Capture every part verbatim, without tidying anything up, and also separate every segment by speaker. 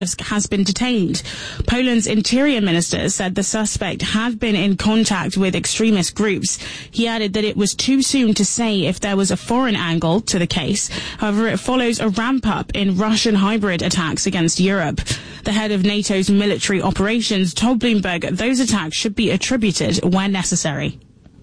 Speaker 1: has been detained. Poland's interior minister said the suspect had been in contact with extremist groups. He added that it was too soon to say if there was a foreign angle to the case. However, it follows a ramp-up in Russian hybrid attacks against Europe. The head of NATO's military operations told Bloomberg those attacks should be attributed where necessary.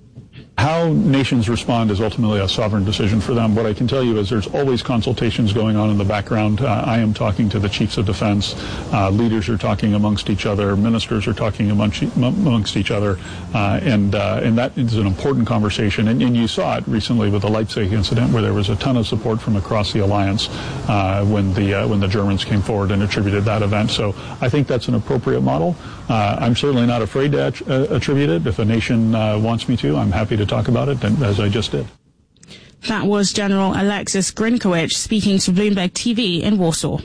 Speaker 2: How nations respond is ultimately a sovereign decision for them. What I can tell you is there's always consultations going on in the background. Uh, I am talking to the chiefs of defense. Uh, leaders are talking amongst each other. Ministers are talking amongst, amongst each other. Uh, and uh, and that is an important conversation. And, and you saw it recently with the Leipzig incident, where there was a ton of support from across the alliance uh, when the uh, when the Germans came forward and attributed that event. So I think that's an appropriate model. Uh, I'm certainly not afraid to att- uh, attribute it. If a nation uh, wants me to, I'm happy to talk about it, as I just did.
Speaker 1: That was General Alexis Grinkowicz speaking to Bloomberg T V in Warsaw.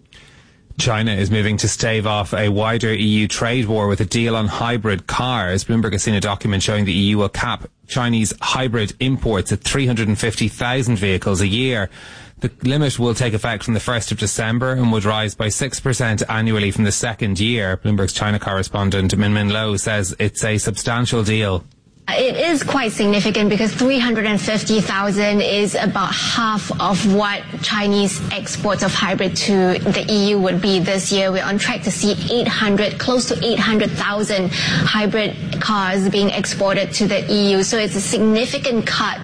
Speaker 3: China is moving to stave off a wider E U trade war with a deal on hybrid cars. Bloomberg has seen a document showing the E U will cap Chinese hybrid imports at three hundred fifty thousand vehicles a year. The limit will take effect from the first of December and would rise by six percent annually from the second year. Bloomberg's China correspondent Min Min Lo says it's a substantial deal.
Speaker 4: It is quite significant because three hundred fifty thousand is about half of what Chinese exports of hybrid to the E U would be this year. We're on track to see eight hundred, close to eight hundred thousand hybrid cars being exported to the E U. So it's a significant cut.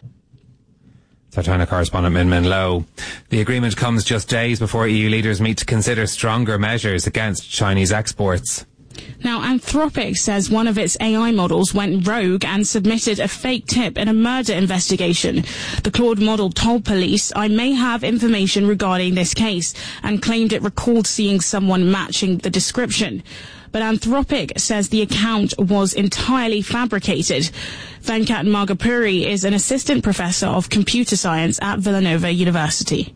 Speaker 3: Our China correspondent Min Min Lo. The agreement comes just days before E U leaders meet to consider stronger measures against Chinese exports.
Speaker 1: Now, Anthropic says one of its A I models went rogue and submitted a fake tip in a murder investigation. The Claude model told police, "I may have information regarding this case," and claimed it recalled seeing someone matching the description. But Anthropic says the account was entirely fabricated. Venkat Magapuri is an assistant professor of computer science at Villanova University.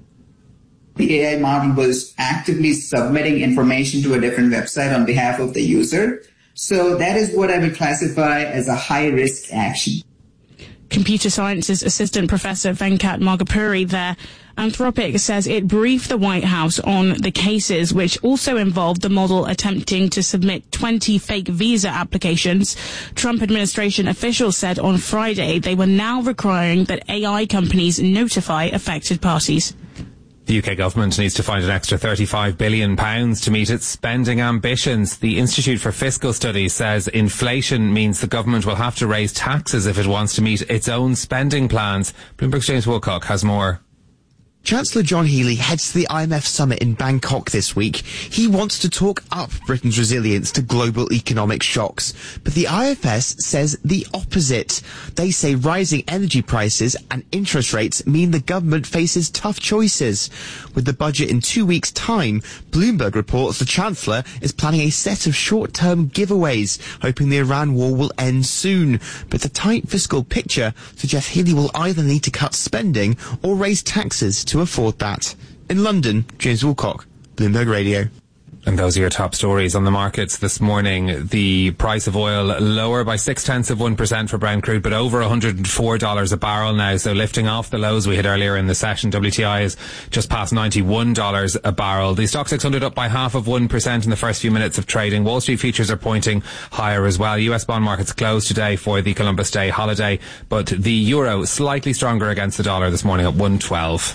Speaker 5: The A I model was actively submitting information to a different website on behalf of the user. So that is what I would classify as a high-risk action.
Speaker 1: Computer sciences assistant professor Venkat Magapuri there. Anthropic says it briefed the White House on the cases, which also involved the model attempting to submit twenty fake visa applications. Trump administration officials said on Friday they were now requiring that A I companies notify affected parties.
Speaker 3: The U K government needs to find an extra thirty-five billion pounds to meet its spending ambitions. The Institute for Fiscal Studies says inflation means the government will have to raise taxes if it wants to meet its own spending plans. Bloomberg's James Woolcock has more.
Speaker 6: Chancellor John Healey heads to the I M F summit in Bangkok this week. He wants to talk up Britain's resilience to global economic shocks. But the I F S says the opposite. They say rising energy prices and interest rates mean the government faces tough choices. With the budget in two weeks' time, Bloomberg reports the Chancellor is planning a set of short-term giveaways, hoping the Iran war will end soon. But the tight fiscal picture suggests Healey will either need to cut spending or raise taxes to afford that. In London, James Woolcock, Bloomberg Radio.
Speaker 3: And those are your top stories on the markets this morning. The price of oil lower by six tenths of one percent for Brent crude, but over one hundred four dollars a barrel now. So lifting off the lows we had earlier in the session. W T I is just past ninety-one dollars a barrel. The Stock six hundred up by half of one percent in the first few minutes of trading. Wall Street futures are pointing higher as well. U S bond markets closed today for the Columbus Day holiday, but the euro slightly stronger against the dollar this morning at one twelve.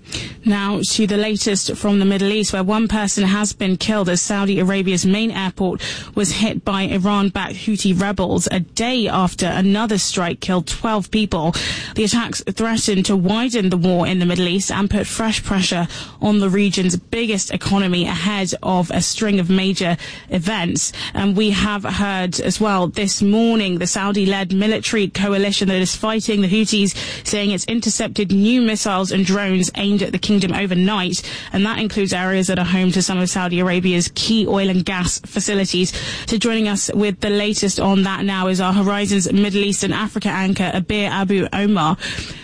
Speaker 1: Now to the latest from the Middle East, where one person has been killed as Saudi Arabia's main airport was hit by Iran-backed Houthi rebels a day after another strike killed twelve people. The attacks threatened to widen the war in the Middle East and put fresh pressure on the region's biggest economy ahead of a string of major events. And we have heard as well this morning the Saudi-led military coalition that is fighting the Houthis saying it's intercepted new missiles and drones aimed at the kingdom overnight, and that includes areas that are home to some of Saudi Arabia's key oil and gas facilities. So joining us with the latest on that now is our Horizons Middle East and Africa anchor, Abir Abu Omar.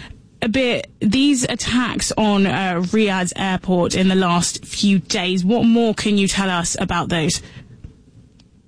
Speaker 1: Abir, these attacks on uh, Riyadh's airport in the last few days, what more can you tell us about those?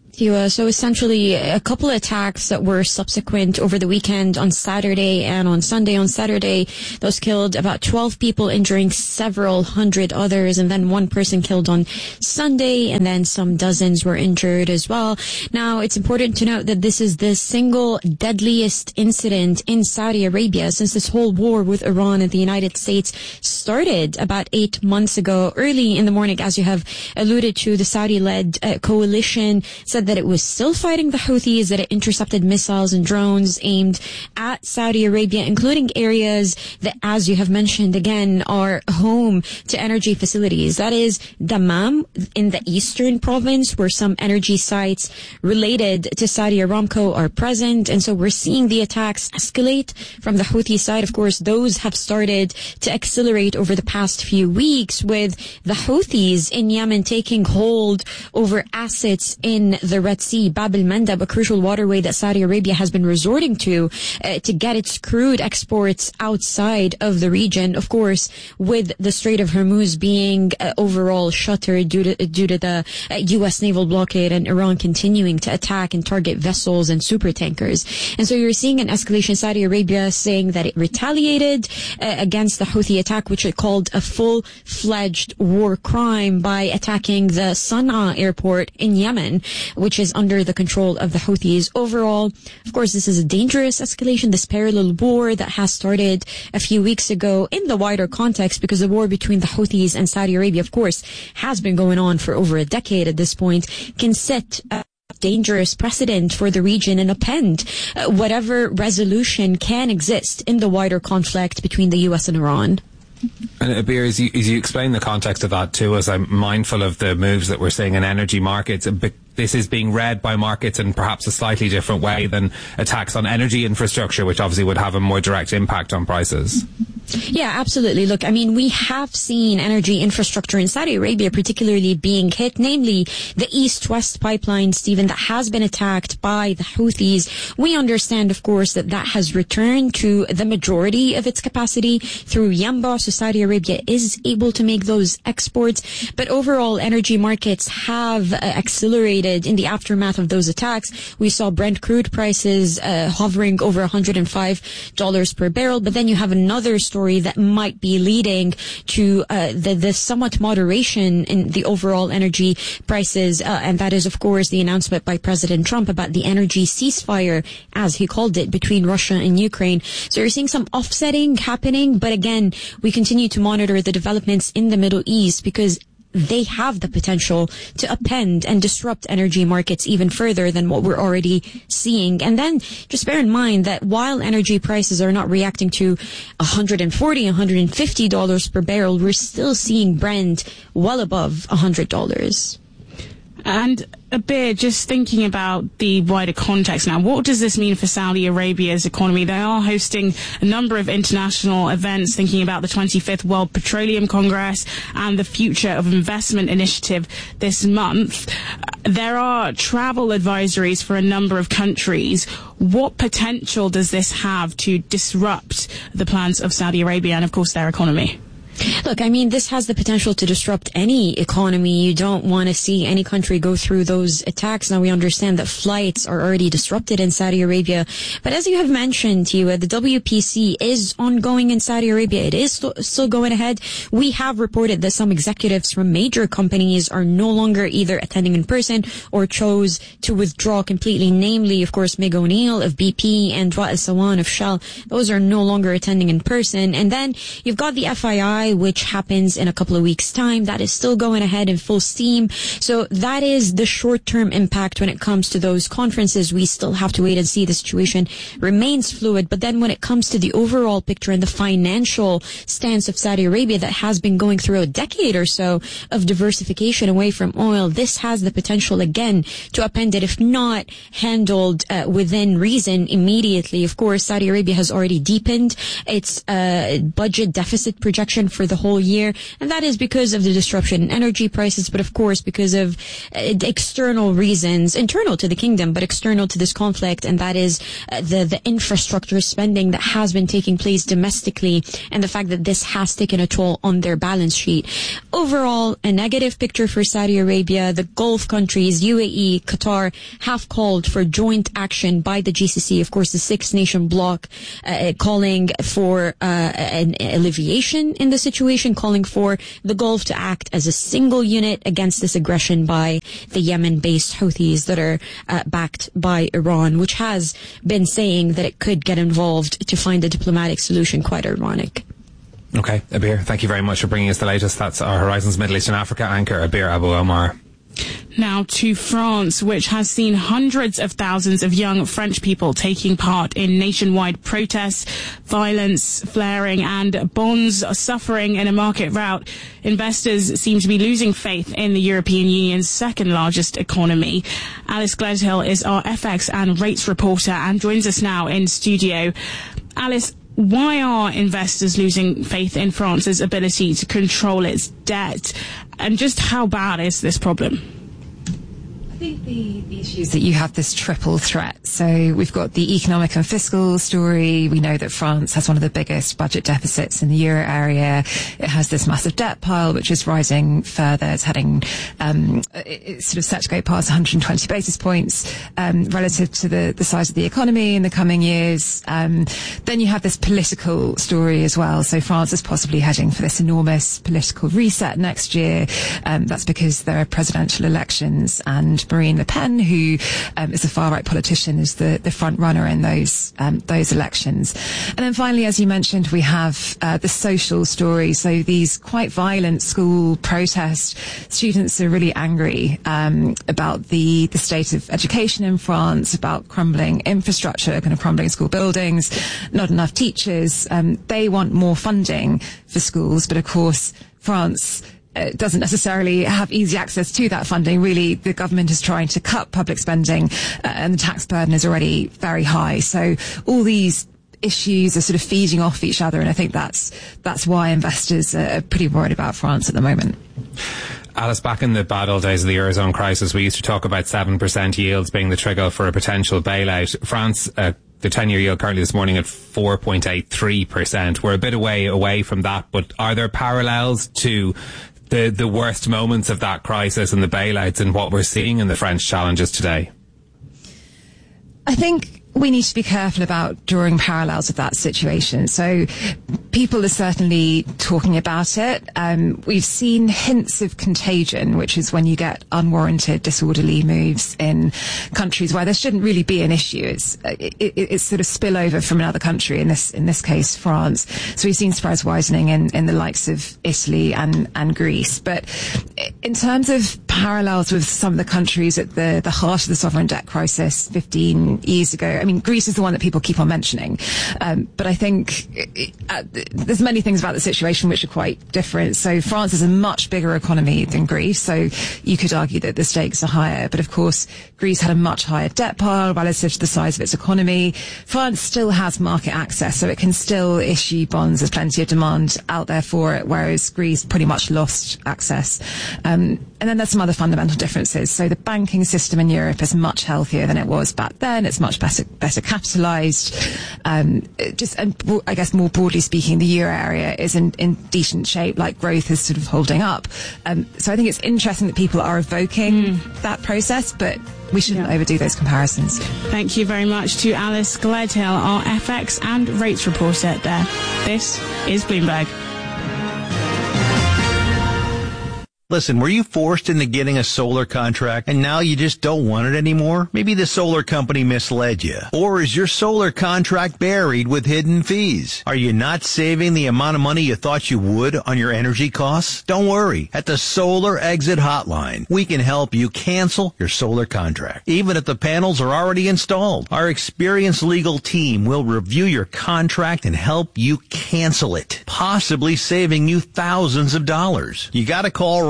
Speaker 7: So essentially, a couple of attacks that were subsequent over the weekend on Saturday and on Sunday. On Saturday, those killed about twelve people, injuring several hundred others, and then one person killed on Sunday, and then some dozens were injured as well. Now, it's important to note that this is the single deadliest incident in Saudi Arabia since this whole war with Iran and the United States started about eight months ago. Early in the morning, as you have alluded to, the Saudi-led uh, coalition said that it was still fighting the Houthis, that it intercepted missiles and drones aimed at Saudi Arabia, including areas that, as you have mentioned again, are home to energy facilities. That is Dammam in the eastern province, where some energy sites related to Saudi Aramco are present. And so we're seeing the attacks escalate from the Houthi side. Of course, those have started to accelerate over the past few weeks, with the Houthis in Yemen taking hold over assets in the Red Sea. Bab el-Mandab, a crucial waterway that Saudi Arabia has been resorting to uh, to get its crude exports outside of the region. Of course, with the Strait of Hormuz being uh, overall shuttered due to due to the uh, U S naval blockade and Iran continuing to attack and target vessels and supertankers. And so you're seeing an escalation. Saudi Arabia saying that it retaliated uh, against the Houthi attack, which it called a full-fledged war crime, by attacking the Sana'a airport in Yemen, which is under the control of the Houthis. Overall, of course, this is a dangerous escalation, this parallel war that has started a few weeks ago in the wider context, because the war between the Houthis and Saudi Arabia, of course, has been going on for over a decade at this point, can set a dangerous precedent for the region and upend uh, whatever resolution can exist in the wider conflict between the U S and Iran.
Speaker 3: And Abir, as you, as you explain the context of that to us, I'm mindful of the moves that we're seeing in energy markets. This is being read by markets in perhaps a slightly different way than attacks on energy infrastructure, which obviously would have a more direct impact on prices.
Speaker 7: Yeah, absolutely. Look, I mean, we have seen energy infrastructure in Saudi Arabia particularly being hit, namely the East-West pipeline, Stephen, that has been attacked by the Houthis. We understand, of course, that that has returned to the majority of its capacity through Yanbu, so Saudi Arabia is able to make those exports. But overall, energy markets have uh, accelerated in the aftermath of those attacks. We saw Brent crude prices uh, hovering over one hundred five dollars per barrel, but then you have another story that might be leading to uh, the, the somewhat moderation in the overall energy prices, uh, and that is, of course, the announcement by President Trump about the energy ceasefire, as he called it, between Russia and Ukraine. So you're seeing some offsetting happening, but again, we continue to monitor the developments in the Middle East, because they have the potential to upend and disrupt energy markets even further than what we're already seeing. And then just bear in mind that while energy prices are not reacting to one hundred forty dollars, one hundred fifty dollars per barrel, we're still seeing Brent well above one hundred dollars.
Speaker 1: And a bit, just thinking about the wider context now, what does this mean for Saudi Arabia's economy? They are hosting a number of international events, thinking about the twenty-fifth World Petroleum Congress and the Future of Investment Initiative this month. There are travel advisories for a number of countries. What potential does this have to disrupt the plans of Saudi Arabia and, of course, their economy?
Speaker 7: Look, I mean, this has the potential to disrupt any economy. You don't want to see any country go through those attacks. Now, we understand that flights are already disrupted in Saudi Arabia. But as you have mentioned, you, uh, the W P C is ongoing in Saudi Arabia. It is st- still going ahead. We have reported that some executives from major companies are no longer either attending in person or chose to withdraw completely. Namely, of course, Meg O'Neill of B P and Ra'al Sawan of Shell. Those are no longer attending in person. And then you've got the F I I, which happens in a couple of weeks' time. That is still going ahead in full steam. So that is the short-term impact when it comes to those conferences. We still have to wait and see. The situation remains fluid. But then when it comes to the overall picture and the financial stance of Saudi Arabia that has been going through a decade or so of diversification away from oil, this has the potential again to upend it, if not handled uh, within reason immediately. Of course, Saudi Arabia has already deepened its uh, budget deficit projection for for the whole year. And that is because of the disruption in energy prices, but of course because of uh, external reasons, internal to the kingdom, but external to this conflict. And that is uh, the, the infrastructure spending that has been taking place domestically, and the fact that this has taken a toll on their balance sheet. Overall, a negative picture for Saudi Arabia. The Gulf countries, U A E, Qatar, have called for joint action by the G C C, of course, the six-nation bloc, uh, calling for uh, an alleviation in the situation, calling for the Gulf to act as a single unit against this aggression by the Yemen-based Houthis that are uh, backed by Iran, which has been saying that it could get involved to find a diplomatic solution. Quite ironic.
Speaker 3: Okay, Abir, thank you very much for bringing us the latest. That's our Horizons Middle East and Africa anchor, Abir Abu Omar.
Speaker 1: Now to France, which has seen hundreds of thousands of young French people taking part in nationwide protests, violence flaring and bonds suffering in a market rout. Investors seem to be losing faith in the European Union's second largest economy. Alice Gledhill is our F X and rates reporter and joins us now in studio. Alice, why are investors losing faith in France's ability to control its debt? And just how bad is this problem?
Speaker 8: I think the, the issue is that you have this triple threat. So we've got the economic and fiscal story. We know that France has one of the biggest budget deficits in the euro area. It has this massive debt pile, which is rising further. It's heading, um, it's sort of set to go past one hundred twenty basis points, um, relative to the, the size of the economy in the coming years. Um, then you have this political story as well. So France is possibly heading for this enormous political reset next year. Um, that's because there are presidential elections, and Marine Le Pen, who um, is a far-right politician, is the, the front runner in those um, those elections. And then finally, as you mentioned, we have uh, the social story. So these quite violent school protests. Students are really angry um, about the, the state of education in France, about crumbling infrastructure, kind of crumbling school buildings, not enough teachers. Um, they want more funding for schools, but of course, France Uh, doesn't necessarily have easy access to that funding. Really, the government is trying to cut public spending, uh, and the tax burden is already very high. So all these issues are sort of feeding off each other, and I think that's that's why investors are pretty worried about France at the moment.
Speaker 3: Alice, back in the bad old days of the Eurozone crisis, we used to talk about seven percent yields being the trigger for a potential bailout. France, uh, the ten-year yield currently this morning at four point eight three percent. We're a bit away away from that, but are there parallels to the the worst moments of that crisis and the bailouts and what we're seeing in the French challenges today?
Speaker 8: I think we need to be careful about drawing parallels with that situation. So people are certainly talking about it. Um, we've seen hints of contagion, which is when you get unwarranted, disorderly moves in countries where there shouldn't really be an issue. It's it, it, it's sort of spillover from another country, in this in this case, France. So we've seen spreads widening in, in the likes of Italy and, and Greece. But in terms of parallels with some of the countries at the, the heart of the sovereign debt crisis fifteen years ago, I mean, Greece is the one that people keep on mentioning. Um, but I think it, uh, there's many things about the situation which are quite different. So France is a much bigger economy than Greece. So you could argue that the stakes are higher. But of course, Greece had a much higher debt pile relative to the size of its economy. France still has market access, so it can still issue bonds. There's plenty of demand out there for it, whereas Greece pretty much lost access. Um, and then there's some other fundamental differences. So the banking system in Europe is much healthier than it was back then. It's much better better capitalized. Um, just, and I guess more broadly speaking, the euro area is in, in decent shape, like growth is sort of holding up. Um, so I think it's interesting that people are evoking mm. that process, but we shouldn't yeah. overdo those comparisons.
Speaker 1: Thank you very much to Alice Gledhill, our F X and rates reporter there. This is Bloomberg.
Speaker 9: Listen, were you forced into getting a solar contract and now you just don't want it anymore? Maybe the solar company misled you. Or is your solar contract buried with hidden fees? Are you not saving the amount of money you thought you would on your energy costs? Don't worry. At the Solar Exit Hotline, we can help you cancel your solar contract, even if the panels are already installed. Our experienced legal team will review your contract and help you cancel it, possibly saving you thousands of dollars. You gotta call right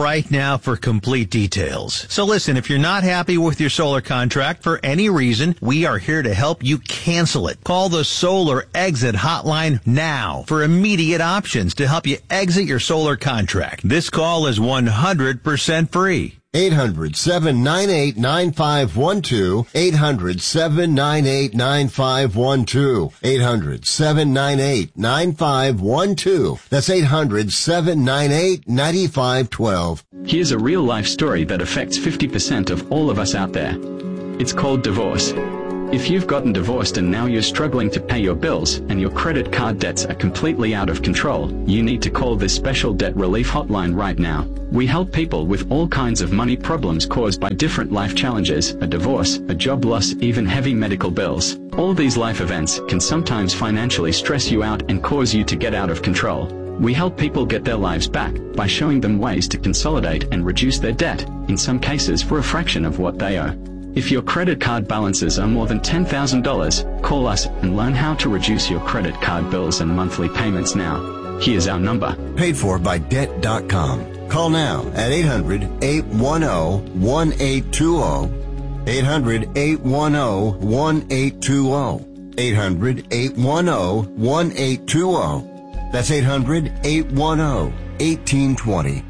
Speaker 9: right now for complete details. So listen, if you're not happy with your solar contract for any reason, we are here to help you cancel it. Call the Solar Exit Hotline now for immediate options to help you exit your solar contract. This call is one hundred percent free.
Speaker 10: eight hundred, seven nine eight, nine five one two. eight hundred, seven nine eight, nine five one two. eight hundred, seven nine eight, nine five one two. That's eight hundred, seven nine eight, nine five one two.
Speaker 11: Here's a real-life story that affects fifty percent of all of us out there. It's called divorce. If you've gotten divorced and now you're struggling to pay your bills and your credit card debts are completely out of control, you need to call this special debt relief hotline right now. We help people with all kinds of money problems caused by different life challenges, a divorce, a job loss, even heavy medical bills. All these life events can sometimes financially stress you out and cause you to get out of control. We help people get their lives back by showing them ways to consolidate and reduce their debt, in some cases for a fraction of what they owe. If your credit card balances are more than ten thousand dollars, call us and learn how to reduce your credit card bills and monthly payments now. Here's our number.
Speaker 10: Paid for by debt dot com. Call now at eight hundred, eight one zero, one eight two zero. eight hundred, eight one zero, one eight two zero. eight hundred, eight one zero, one eight two zero. That's eight hundred, eight one zero, one eight two zero.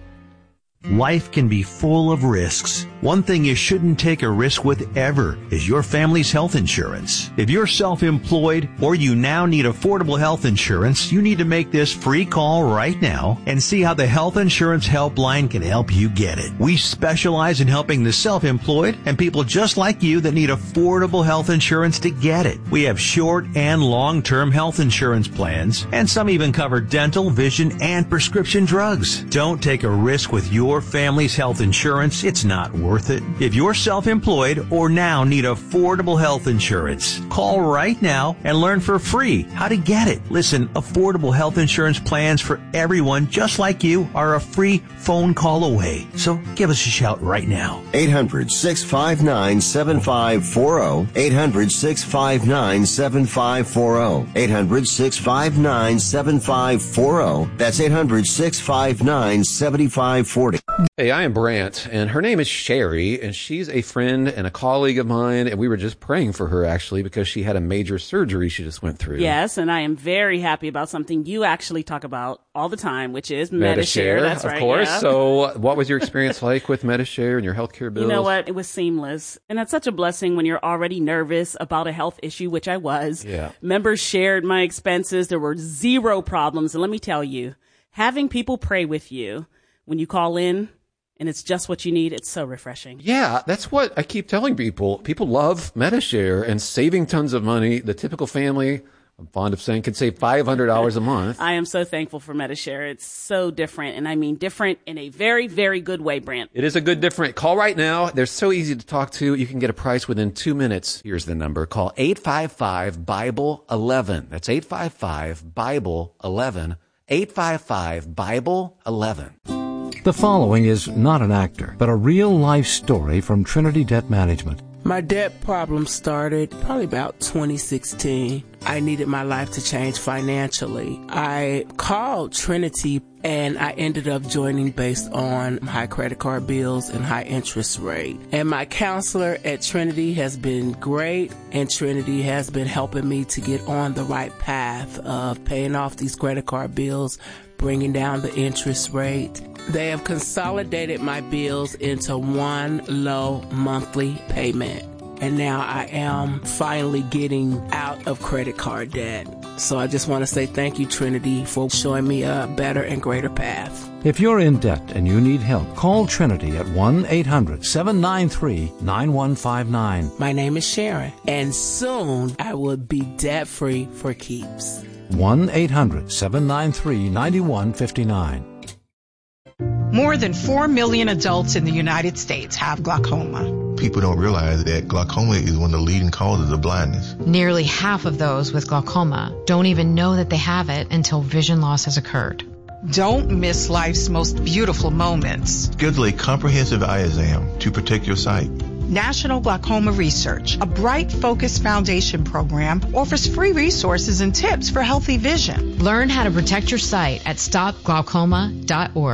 Speaker 9: Life can be full of risks. One thing you shouldn't take a risk with ever is your family's health insurance. If you're self-employed or you now need affordable health insurance, you need to make this free call right now and see how the Health Insurance Helpline can help you get it. We specialize in helping the self-employed and people just like you that need affordable health insurance to get it. We have short and long-term health insurance plans, and some even cover dental, vision, and prescription drugs. Don't take a risk with your family's health insurance. It's not worth it. If you're self-employed or now need affordable health insurance, call right now and learn for free how to get it. Listen, affordable health insurance plans for everyone just like you are a free phone call away. So give us a shout right now.
Speaker 10: eight hundred, six five nine, seven five four zero. eight hundred, six five nine, seven five four zero. eight hundred, six five nine, seven five four zero. That's eight hundred, six five nine, seven five four zero.
Speaker 12: Hey, I am Brant, and her name is Sherry, and she's a friend and a colleague of mine, and we were just praying for her, actually, because she had a major surgery she just went through.
Speaker 13: Yes, and I am very happy about something you actually talk about all the time, which is
Speaker 12: Metashare.
Speaker 13: Metashare. That's
Speaker 12: of
Speaker 13: right,
Speaker 12: course.
Speaker 13: yeah.
Speaker 12: So what was your experience like with Metashare and your healthcare bills?
Speaker 13: You know what? It was seamless. And that's such a blessing when you're already nervous about a health issue, which I was.
Speaker 12: Yeah.
Speaker 13: Members shared my expenses. There were zero problems. And let me tell you, having people pray with you when you call in, and it's just what you need, it's so refreshing.
Speaker 12: Yeah, that's what I keep telling people. People love Metashare and saving tons of money. The typical family, I'm fond of saying, can save five hundred dollars a month.
Speaker 13: I am so thankful for Metashare. It's so different, and I mean different in a very, very good way, Brant.
Speaker 12: It is a good different. Call right now. They're so easy to talk to. You can get a price within two minutes. Here's the number. Call eight five five, Bible eleven. That's eight five five, Bible eleven. eight five five, Bible eleven.
Speaker 14: The following is not an actor, but a real-life story from Trinity Debt Management.
Speaker 15: My debt problem started probably about twenty sixteen. I needed my life to change financially. I called Trinity and I ended up joining based on high credit card bills and high interest rate. And my counselor at Trinity has been great, and Trinity has been helping me to get on the right path of paying off these credit card bills, bringing down the interest rate. They have consolidated my bills into one low monthly payment. And now I am finally getting out of credit card debt. So I just want to say thank you, Trinity, for showing me a better and greater path.
Speaker 14: If you're in debt and you need help, call Trinity at one eight hundred, seven nine three, nine one five nine.
Speaker 15: My name is Sharon, and soon I will be debt-free for keeps.
Speaker 14: one eight hundred, seven nine three, nine one five nine.
Speaker 16: More than four million adults in the United States have glaucoma.
Speaker 17: People don't realize that glaucoma is one of the leading causes of blindness.
Speaker 18: Nearly half of those with glaucoma don't even know that they have it until vision loss has occurred.
Speaker 16: Don't miss life's most beautiful moments.
Speaker 17: Schedule a comprehensive eye exam to protect your sight.
Speaker 16: National Glaucoma Research, a Bright Focus Foundation program, offers free resources and tips for healthy vision.
Speaker 18: Learn how to protect your sight at stop glaucoma dot org.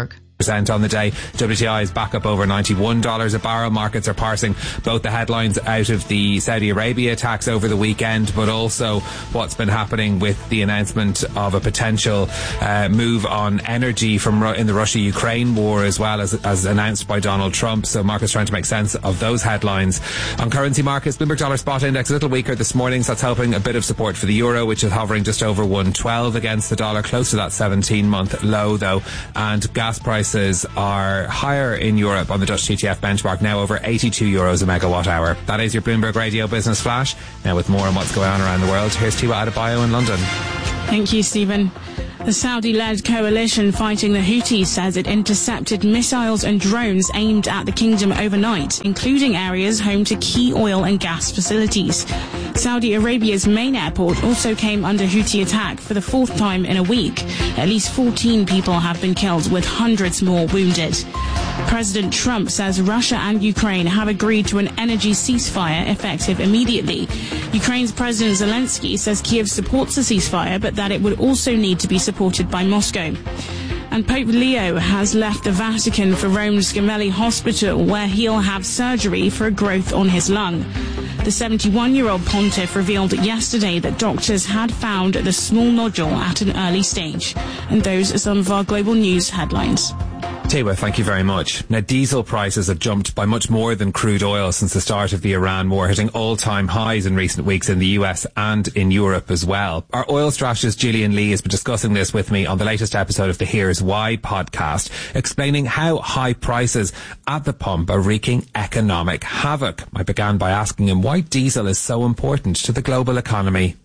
Speaker 3: percent on the day. W T I is back up over ninety-one dollars a barrel. Markets are parsing both the headlines out of the Saudi Arabia attacks over the weekend, but also what's been happening with the announcement of a potential uh, move on energy from Ru- in the Russia-Ukraine war, as well as, as announced by Donald Trump. So markets trying to make sense of those headlines. On currency markets, Bloomberg Dollar Spot Index a little weaker this morning, so that's helping a bit of support for the euro, which is hovering just over one twelve against the dollar, close to that seventeen-month low though. And gas prices are higher in Europe on the Dutch T T F benchmark, now over eighty-two euros a megawatt hour. That is your Bloomberg Radio Business Flash. Now with more on what's going on around the world, here's Tiwa Adebayo in London.
Speaker 1: Thank you, Stephen. The Saudi-led coalition fighting the Houthis says it intercepted missiles and drones aimed at the kingdom overnight, including areas home to key oil and gas facilities. Saudi Arabia's main airport also came under Houthi attack for the fourth time in a week. At least fourteen people have been killed, with hundreds more wounded. President Trump says Russia and Ukraine have agreed to an energy ceasefire effective immediately. Ukraine's President Zelensky says Kiev supports the ceasefire, but that it would also need to be supported by Moscow. And Pope Leo has left the Vatican for Rome's Gemelli Hospital, where he'll have surgery for a growth on his lung. The seventy-one-year-old pontiff revealed yesterday that doctors had found the small nodule at an early stage. And those are some of our global news headlines.
Speaker 3: Tiwa, thank you very much. Now, diesel prices have jumped by much more than crude oil since the start of the Iran war, hitting all-time highs in recent weeks in the U S and in Europe as well. Our oil strategist Gillian Lee has been discussing this with me on the latest episode of the Here's Why podcast, explaining how high prices at the pump are wreaking economic havoc. I began by asking him why diesel is so important to the global economy.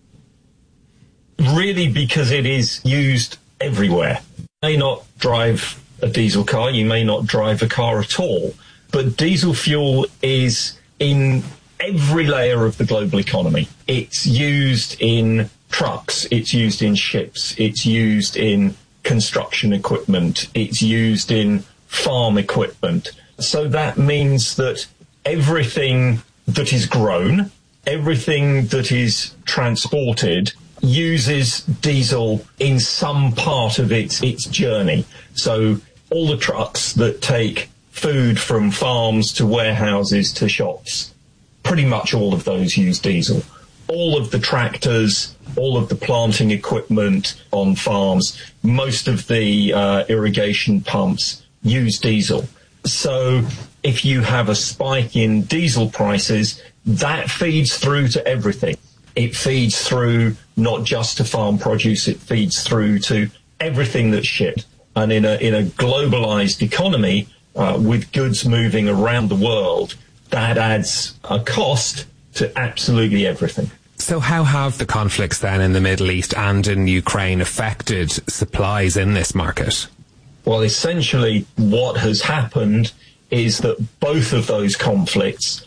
Speaker 19: Really, because it is used everywhere. You may not drive a diesel car, you may not drive a car at all, but diesel fuel is in every layer of the global economy. It's used in trucks, it's used in ships, it's used in construction equipment, it's used in farm equipment. So that means that everything that is grown, everything that is transported uses diesel in some part of its its journey. So all the trucks that take food from farms to warehouses to shops, pretty much all of those use diesel. All of the tractors, all of the planting equipment on farms, most of the uh, irrigation pumps use diesel. So if you have a spike in diesel prices, that feeds through to everything. It feeds through not just to farm produce, it feeds through to everything that's shipped. And in a in a globalized economy, uh, with goods moving around the world, that adds a cost to absolutely everything.
Speaker 3: So how have the conflicts then in the Middle East and in Ukraine affected supplies in this market?
Speaker 19: Well, essentially what has happened is that both of those conflicts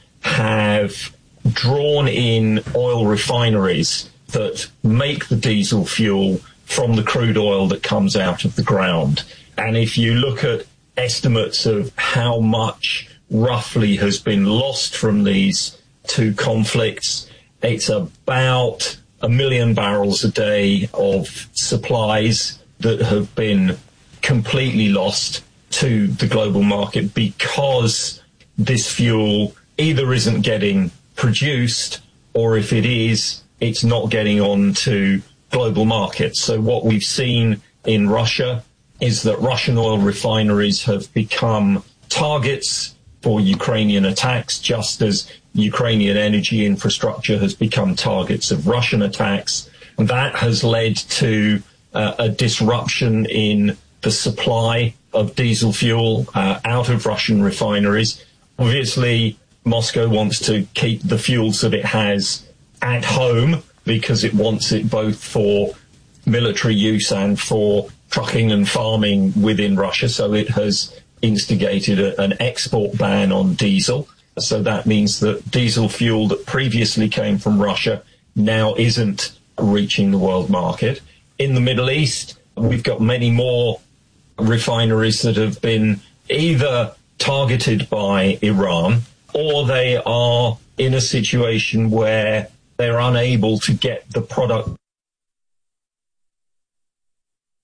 Speaker 19: have drawn in oil refineries that make the diesel fuel from the crude oil that comes out of the ground. And if you look at estimates of how much roughly has been lost from these two conflicts, it's about a million barrels a day of supplies that have been completely lost to the global market because this fuel either isn't getting produced, or if it is, it's not getting on to global markets. So what we've seen in Russia is that Russian oil refineries have become targets for Ukrainian attacks, just as Ukrainian energy infrastructure has become targets of Russian attacks. And that has led to uh, a disruption in the supply of diesel fuel uh, out of Russian refineries. Obviously, Moscow wants to keep the fuels that it has at home because it wants it both for military use and for trucking and farming within Russia. So it has instigated a, an export ban on diesel. So that means that diesel fuel that previously came from Russia now isn't reaching the world market. In the Middle East, we've got many more refineries that have been either targeted by Iran or they are in a situation where they're unable to get the product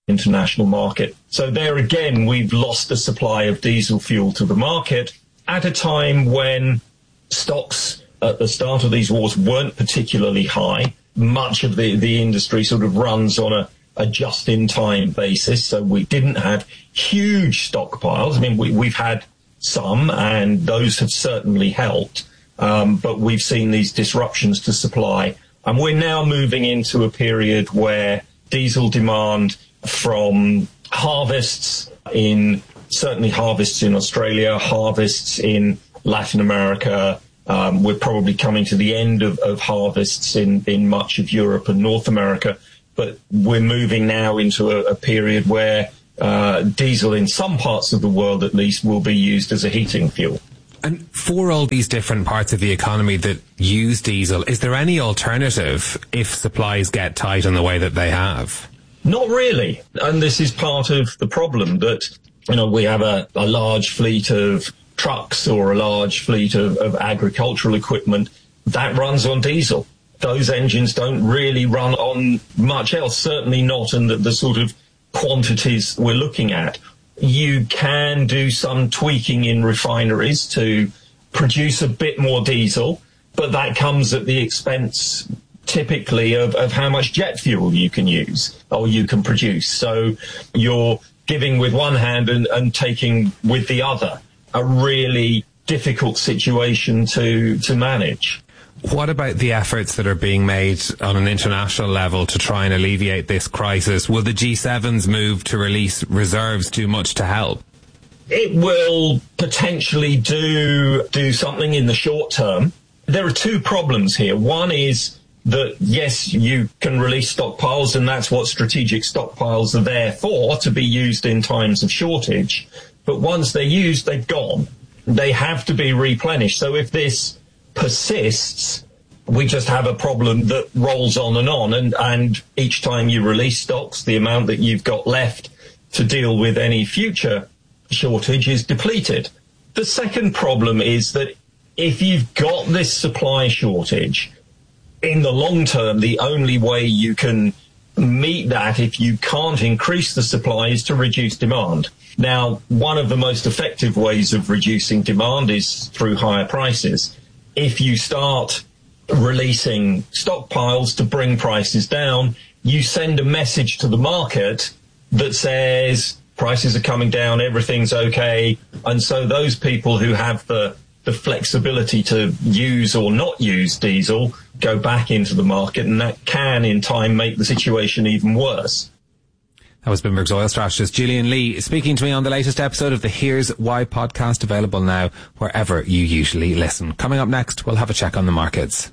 Speaker 19: international market. So there again, we've lost the supply of diesel fuel to the market at a time when stocks at the start of these wars weren't particularly high. Much of the, the industry sort of runs on a, a just-in-time basis, so we didn't have huge stockpiles. I mean, we, we've had some, and those have certainly helped, um, but we've seen these disruptions to supply. And we're now moving into a period where diesel demand from harvests in, certainly harvests in Australia, harvests in Latin America, um, we're probably coming to the end of, of harvests in, in much of Europe and North America, but we're moving now into a, a period where uh, diesel in some parts of the world at least will be used as a heating fuel.
Speaker 3: And for all these different parts of the economy that use diesel, is there any alternative if supplies get tight in the way that they have?
Speaker 19: Not really. And this is part of the problem that, you know, we have a, a large fleet of trucks or a large fleet of, of agricultural equipment that runs on diesel. Those engines don't really run on much else, certainly not in the, the sort of quantities we're looking at. You can do some tweaking in refineries to produce a bit more diesel, but that comes at the expense typically of, of how much jet fuel you can use or you can produce. So you're giving with one hand and, and taking with the other, a really difficult situation to, to manage.
Speaker 3: What about the efforts that are being made on an international level to try and alleviate this crisis? Will the G seven's move to release reserves do much to help?
Speaker 19: It will potentially do do something in the short term. There are two problems here. One is that, yes, you can release stockpiles, and that's what strategic stockpiles are there for, to be used in times of shortage. But once they're used, they've gone. They have to be replenished. So if this persists, we just have a problem that rolls on and on, and, and each time you release stocks, the amount that you've got left to deal with any future shortage is depleted. The second problem is that if you've got this supply shortage, in the long term, the only way you can meet that if you can't increase the supply is to reduce demand. Now, one of the most effective ways of reducing demand is through higher prices. If you start releasing stockpiles to bring prices down, you send a message to the market that says prices are coming down, everything's okay. And so those people who have the, the flexibility to use or not use diesel go back into the market, and that can in time make the situation even worse.
Speaker 3: That was Bloomberg's oil strategist Gillian Lee speaking to me on the latest episode of the Here's Why podcast, available now wherever you usually listen. Coming up next, we'll have a check on the markets.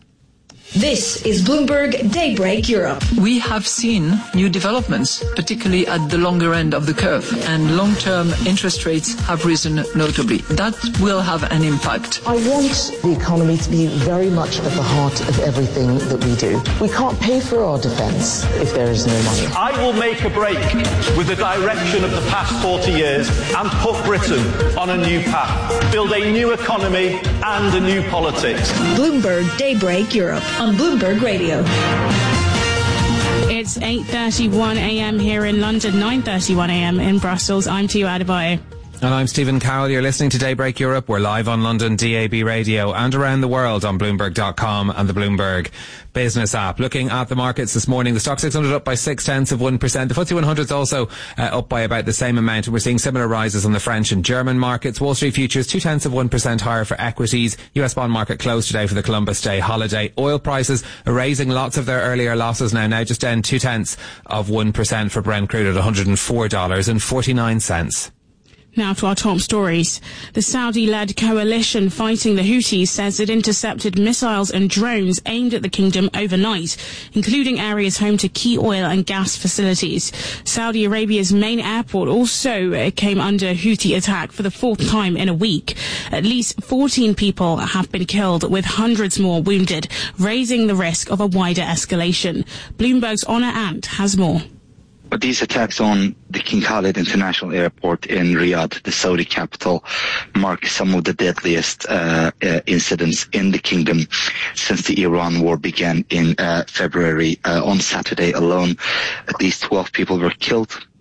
Speaker 20: This is Bloomberg Daybreak Europe.
Speaker 21: We have seen new developments, particularly at the longer end of the curve, and long-term interest rates have risen notably. That will have an impact.
Speaker 22: I want the economy to be very much at the heart of everything that we do. We can't pay for our defence if there is no money.
Speaker 23: I will make a break with the direction of the past forty years and put Britain on a new path, build a new economy and a new politics.
Speaker 20: Bloomberg Daybreak Europe on Bloomberg Radio.
Speaker 1: It's eight thirty-one a.m. here in London, nine thirty-one a.m. in Brussels. I'm Tio Adebayo.
Speaker 3: And I'm Stephen Cowell. You're listening to Daybreak Europe. We're live on London D A B radio and around the world on Bloomberg dot com and the Bloomberg Business app. Looking at the markets this morning, the Stoxx six hundred up by six tenths of one percent. The F T S E one hundred is also uh, up by about the same amount. And we're seeing similar rises on the French and German markets. Wall Street futures two tenths of one percent higher for equities. U S bond market closed today for the Columbus Day holiday. Oil prices are raising lots of their earlier losses now. Now just down two tenths of one percent for Brent crude at one hundred four dollars and forty-nine cents.
Speaker 1: Now to our top stories. The Saudi-led coalition fighting the Houthis says it intercepted missiles and drones aimed at the kingdom overnight, including areas home to key oil and gas facilities. Saudi Arabia's main airport also came under Houthi attack for the fourth time in a week. At least fourteen people have been killed, with hundreds more wounded, raising the risk of a wider escalation. Bloomberg's Honor Ant has more.
Speaker 24: But these attacks on the King Khalid International Airport in Riyadh, the Saudi capital, mark some of the deadliest uh, uh, incidents in the kingdom since the Iran war began in uh, February. Uh, on Saturday alone, at least twelve people were killed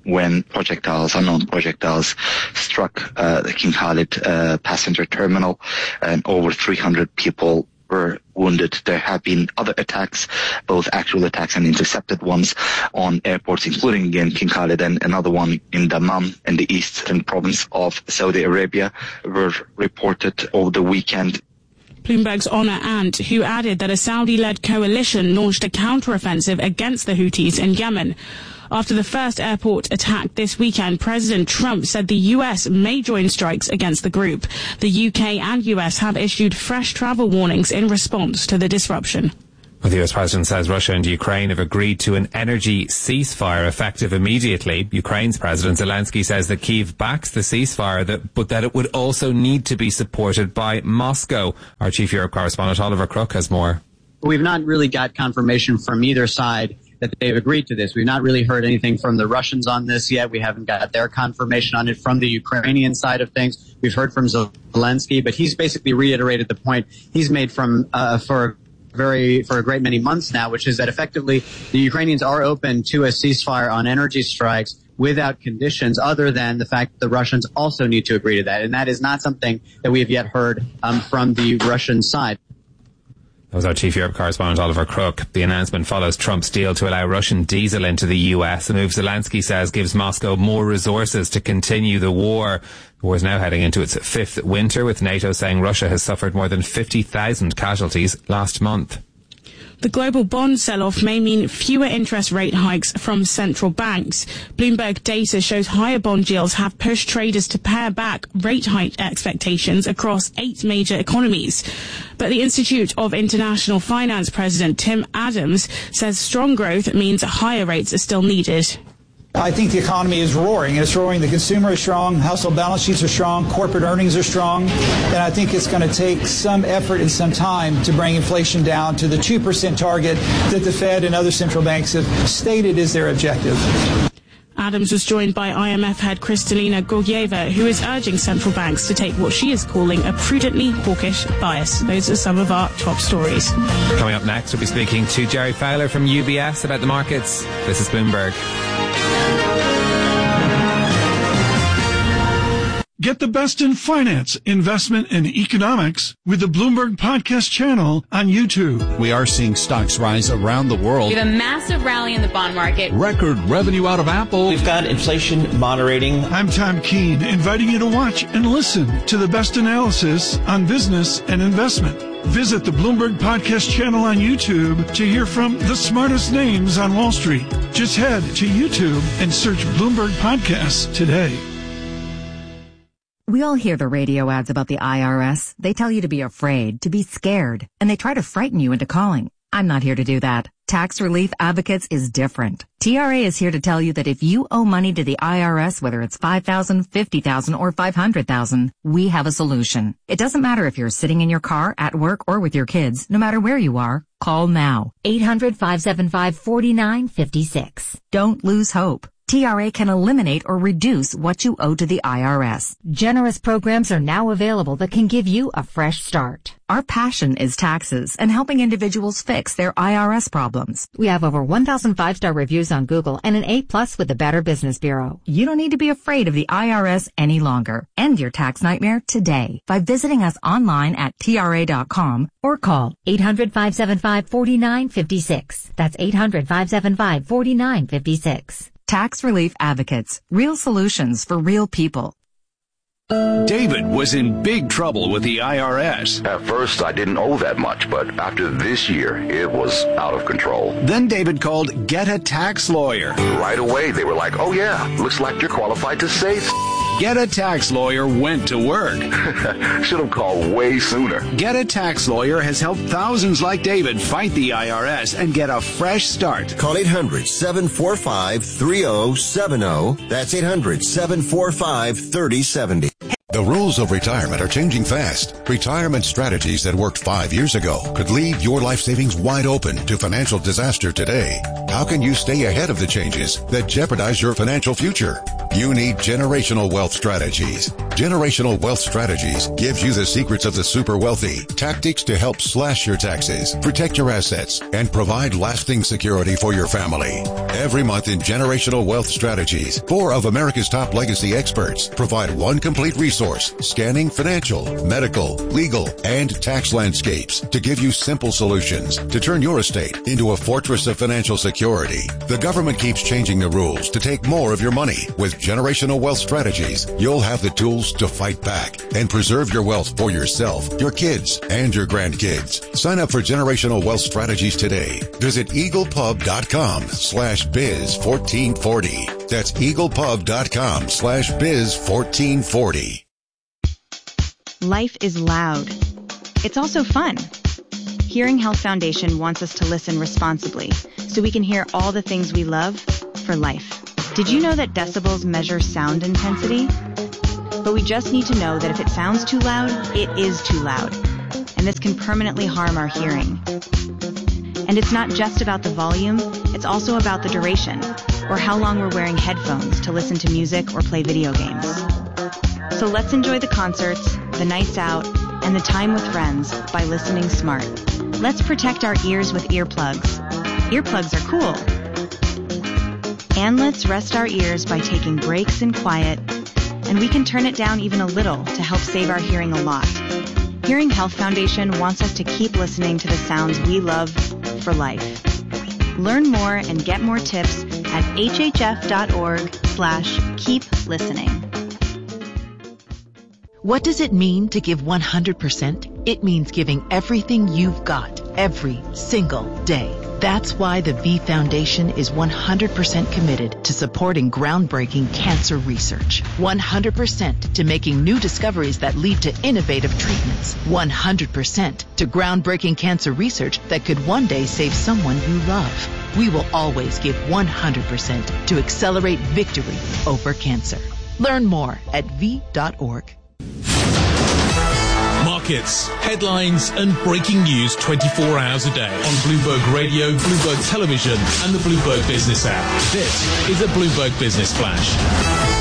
Speaker 24: when projectiles, unknown projectiles, struck uh, the King Khalid uh, passenger terminal, and over three hundred people were wounded. There have been other attacks, both actual attacks and intercepted ones, on airports, including again King Khalid, and another one in Dammam in the eastern province of Saudi Arabia were reported over the weekend.
Speaker 1: Bloomberg's Honor Ant, who added that a Saudi-led coalition launched a counteroffensive against the Houthis in Yemen. After the first airport attack this weekend, President Trump said the U S may join strikes against the group. The U K and U S have issued fresh travel warnings in response to the disruption.
Speaker 3: Well, the U S President says Russia and Ukraine have agreed to an energy ceasefire effective immediately. Ukraine's President Zelensky says that Kyiv backs the ceasefire, that, but that it would also need to be supported by Moscow. Our Chief Europe correspondent Oliver Crook has more.
Speaker 2: We've not really got confirmation from either side that they've agreed to this. We've not really heard anything from the Russians on this yet. We haven't got their confirmation on it from the Ukrainian side of things. We've heard from Zelensky, but he's basically reiterated the point he's made from uh, for very for a great many months now, which is that effectively the Ukrainians are open to a ceasefire on energy strikes without conditions, other than the fact that the Russians also need to agree to that. And that is not something that we have yet heard um, from the Russian side.
Speaker 3: That was our Chief Europe correspondent Oliver Crook. The announcement follows Trump's deal to allow Russian diesel into the U S, a move Zelensky says gives Moscow more resources to continue the war. The war is now heading into its fifth winter, with NATO saying Russia has suffered more than fifty thousand casualties last month.
Speaker 1: The global bond sell-off may mean fewer interest rate hikes from central banks. Bloomberg data shows higher bond yields have pushed traders to pare back rate hike expectations across eight major economies. But the Institute of International Finance President Tim Adams says strong growth means higher rates are still needed.
Speaker 4: I think the economy is roaring. It's roaring. The consumer is strong. Household balance sheets are strong. Corporate earnings are strong. And I think it's going to take some effort and some time to bring inflation down to the two percent target that the Fed and other central banks have stated is their objective.
Speaker 1: Adams was joined by I M F head Kristalina Georgieva, who is urging central banks to take what she is calling a prudently hawkish bias. Those are some of our top stories.
Speaker 3: Coming up next, we'll be speaking to Jerry Fowler from U B S about the markets. This is Bloomberg.
Speaker 5: Get the best in finance, investment, and economics with the Bloomberg Podcast channel on YouTube.
Speaker 6: We are seeing stocks rise around the world.
Speaker 25: We have a massive rally in the bond market.
Speaker 6: Record revenue out of Apple.
Speaker 26: We've got inflation moderating.
Speaker 5: I'm Tom Keene, inviting you to watch and listen to the best analysis on business and investment. Visit the Bloomberg Podcast channel on YouTube to hear from the smartest names on Wall Street. Just head to YouTube and search Bloomberg Podcasts today.
Speaker 27: We all hear the radio ads about the I R S. They tell you to be afraid, to be scared, and they try to frighten you into calling. I'm not here to do that. Tax Relief Advocates is different. T R A is here to tell you that if you owe money to the I R S, whether it's five thousand dollars, fifty thousand dollars, or five hundred thousand dollars, we have a solution. It doesn't matter if you're sitting in your car, at work, or with your kids. No matter where you are, call now. eight hundred, five seven five, four nine five six. Don't lose hope. T R A can eliminate or reduce what you owe to the I R S. Generous programs are now available that can give you a fresh start. Our passion is taxes and helping individuals fix their I R S problems. We have over one thousand five-star reviews on Google and an A plus with the Better Business Bureau. You don't need to be afraid of the I R S any longer. End your tax nightmare today by visiting us online at T R A dot com or call eight hundred, five seven five, four nine five six. That's eight hundred, five seven five, four nine five six. Tax Relief Advocates. Real solutions for real people.
Speaker 28: David was in big trouble with the I R S.
Speaker 29: At first, I didn't owe that much, but after this year, it was out of control.
Speaker 28: Then David called Get a Tax Lawyer.
Speaker 29: Right away, they were like, oh yeah, looks like you're qualified to say
Speaker 28: Get a Tax Lawyer went to work.
Speaker 29: Should have called way sooner.
Speaker 28: Get a Tax Lawyer has helped thousands like David fight the I R S and get a fresh start.
Speaker 10: Call eight hundred, seven four five, three oh seven oh. That's eight hundred, seven four five, three oh seven oh.
Speaker 30: The rules of retirement are changing fast. Retirement strategies that worked five years ago could leave your life savings wide open to financial disaster today. How can you stay ahead of the changes that jeopardize your financial future? You need generational wealth strategies. Generational Wealth Strategies gives you the secrets of the super wealthy, tactics to help slash your taxes, protect your assets, and provide lasting security for your family. Every month in Generational Wealth Strategies, four of America's top legacy experts provide one complete resource scanning financial, medical, legal, and tax landscapes to give you simple solutions to turn your estate into a fortress of financial security. The government keeps changing the rules to take more of your money. With Generational Wealth Strategies, you'll have the tools to fight back and preserve your wealth for yourself, your kids, and your grandkids. Sign up for Generational Wealth Strategies today. Visit eaglepub.com slash biz 1440. That's eaglepub.com slash biz 1440.
Speaker 7: Life is loud. It's also fun. Hearing Health Foundation wants us to listen responsibly so we can hear all the things we love for life. Did you know that decibels measure sound intensity? But we just need to know that if it sounds too loud, it is too loud. And this can permanently harm our hearing. And it's not just about the volume, it's also about the duration, or how long we're wearing headphones to listen to music or play video games. So let's enjoy the concerts, the nights out, and the time with friends by listening smart. Let's protect our ears with earplugs. Earplugs are cool. And let's rest our ears by taking breaks in quiet, and we can turn it down even a little to help save our hearing a lot. Hearing Health Foundation wants us to keep listening to the sounds we love for life. Learn more and get more tips at hhf.org slash keep listening.
Speaker 8: What does it mean to give one hundred percent? It means giving everything you've got every single day. That's why the V Foundation is one hundred percent committed to supporting groundbreaking cancer research. one hundred percent to making new discoveries that lead to innovative treatments. one hundred percent to groundbreaking cancer research that could one day save someone you love. We will always give one hundred percent to accelerate victory over cancer. Learn more at v dot org.
Speaker 9: Markets, headlines and breaking news twenty-four hours a day on Bloomberg Radio, Bloomberg Television and the Bloomberg Business app. This is a Bloomberg Business Flash.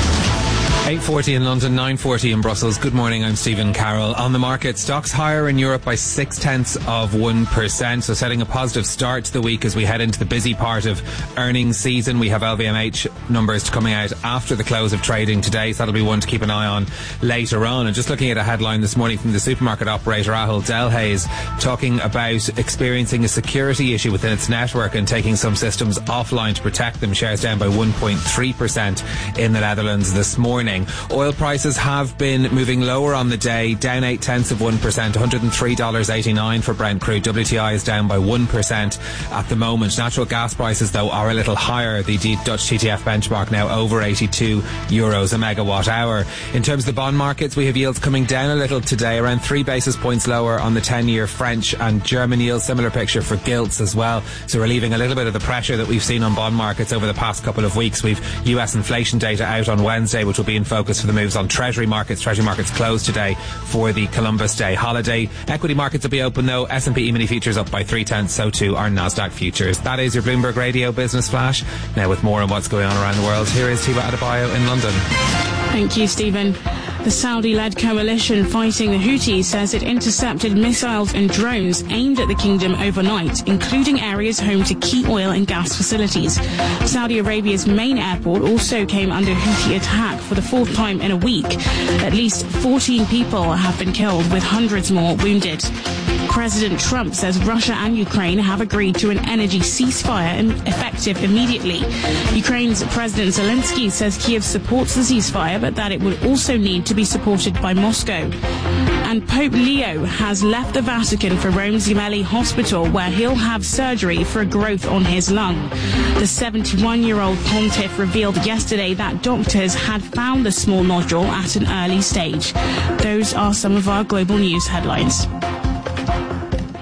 Speaker 3: eight forty in London, nine forty in Brussels. Good morning, I'm Stephen Carroll. On the market, stocks higher in Europe by six tenths of one percent, so setting a positive start to the week as we head into the busy part of earnings season. We have L V M H numbers coming out after the close of trading today, so that'll be one to keep an eye on later on. And just looking at a headline this morning from the supermarket operator Ahold Delhaize, talking about experiencing a security issue within its network and taking some systems offline to protect them. Shares down by one point three percent in the Netherlands this morning. Oil prices have been moving lower on the day, down eight tenths of one percent, one hundred three dollars eighty-nine for Brent crude. W T I is down by one percent at the moment. Natural gas prices, though, are a little higher. The Dutch T T F benchmark now over eighty-two euros a megawatt hour. In terms of the bond markets, we have yields coming down a little today, around three basis points lower on the ten-year French and German yields. Similar picture for gilts as well. So relieving a little bit of the pressure that we've seen on bond markets over the past couple of weeks. We've U S inflation data out on Wednesday, which will be in focus for the moves on Treasury markets. Treasury markets closed today for the Columbus Day holiday. Equity markets will be open though. S and P E-mini futures up by three tenths, so too are Nasdaq futures. That is your Bloomberg Radio Business Flash. Now with more on what's going on around the world, here is Tiwa Adebayo in London.
Speaker 1: Thank you, Stephen. The Saudi-led coalition fighting the Houthis says it intercepted missiles and drones aimed at the kingdom overnight, including areas home to key oil and gas facilities. Saudi Arabia's main airport also came under Houthi attack for the fourth time in a week. At least fourteen people have been killed, with hundreds more wounded. President Trump says Russia and Ukraine have agreed to an energy ceasefire effective immediately. Ukraine's President Zelensky says Kiev supports the ceasefire, but that it would also need to be supported by Moscow. And Pope Leo has left the Vatican for Rome's Gemelli Hospital, where he'll have surgery for a growth on his lung. The seventy-one-year-old pontiff revealed yesterday that doctors had found the small nodule at an early stage. Those are some of our global news headlines.